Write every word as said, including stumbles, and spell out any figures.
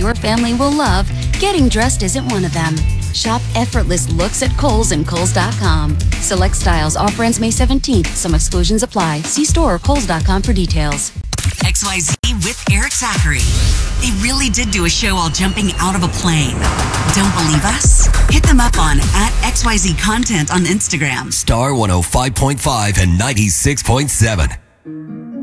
your family will love, getting dressed isn't one of them. Shop effortless looks at Kohl's and Kohl's dot com. Select styles. Offer ends May seventeenth. Some exclusions apply. See store or Kohl's dot com for details. X Y Z with Eric Zachary. They really did do a show while jumping out of a plane. Don't believe us? Hit them up on at X Y Z Content on Instagram. Star one oh five point five and ninety-six point seven.